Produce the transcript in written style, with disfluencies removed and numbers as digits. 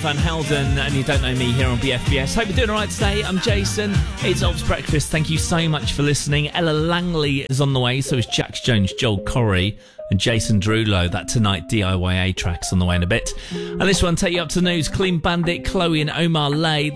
Van Helden, and you don't know me here on BFBS. Hope you're doing all right today. I'm Jason. It's Ob's Breakfast. Thank you so much for listening. Ella Langley is on the way, so is Jax Jones, Joel Corey, and Jason Derulo. That Tonight DIYA track's on the way in a bit. And this one take you up to the news. Clean Bandit, Chloe and Omar Lay.